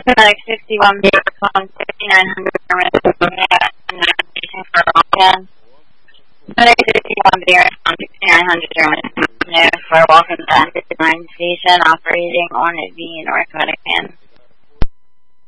Like 61 on 5900 navigation for Walken. 61 beer on 6900 for Walken 59 station operating on the North Vatican.